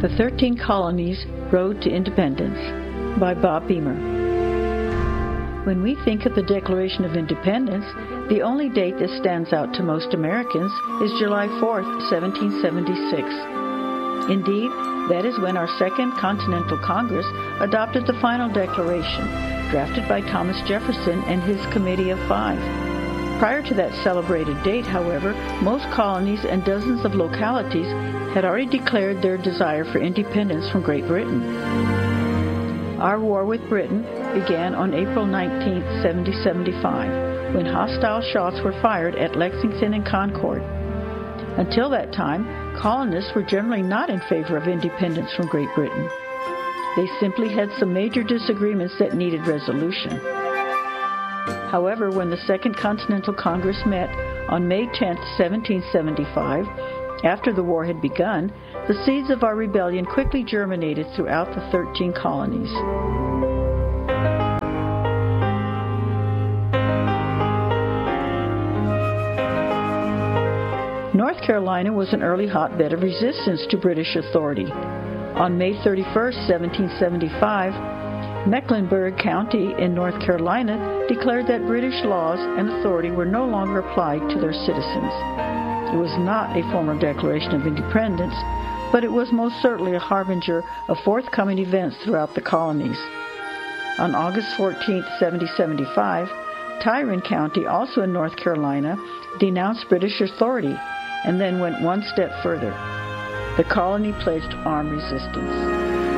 The 13 Colonies' Road to Independence by Bob Beamer. When we think of the Declaration of Independence, the only date that stands out to most Americans is July 4th, 1776. Indeed, that is when our Second Continental Congress adopted the final declaration, drafted by Thomas Jefferson and his Committee of Five. Prior to that celebrated date, however, most colonies and dozens of localities had already declared their desire for independence from Great Britain. Our war with Britain began on April 19, 1775, when hostile shots were fired at Lexington and Concord. Until that time, colonists were generally not in favor of independence from Great Britain. They simply had some major disagreements that needed resolution. However, when the Second Continental Congress met on May 10, 1775, after the war had begun, the seeds of our rebellion quickly germinated throughout the 13 colonies. North Carolina was an early hotbed of resistance to British authority. On May 31, 1775, Mecklenburg County in North Carolina declared that British laws and authority were no longer applied to their citizens. It was not a formal declaration of independence, but it was most certainly a harbinger of forthcoming events throughout the colonies. On August 14, 1775, Tryon County, also in North Carolina, denounced British authority and then went one step further. The colony pledged armed resistance.